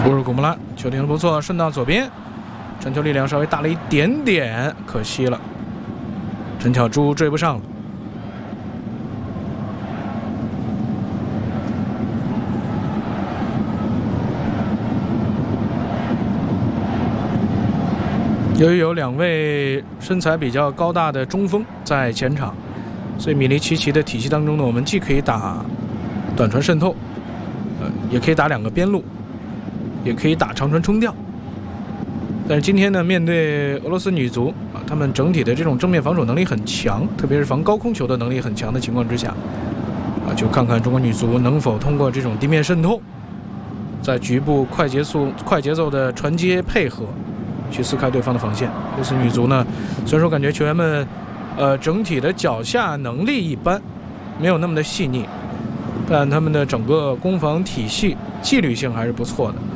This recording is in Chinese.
乌尔古穆拉球停得不错，顺到左边，传球力量稍微大了一点点，可惜了，陈巧珠追不上了。由于有2位身材比较高大的中锋在前场，所以米利奇奇的体系当中呢，我们既可以打短传渗透，也可以打2个边路，也可以打长传冲吊。但是今天呢，面对俄罗斯女足啊，他们整体的这种正面防守能力很强，特别是防高空球的能力很强的情况之下，啊，就看看中国女足能否通过这种地面渗透，在局部快节奏的传接配合，去撕开对方的防线。俄罗斯女足呢，虽然说感觉球员们，整体的脚下能力一般，没有那么的细腻，但他们的整个攻防体系纪律性还是不错的。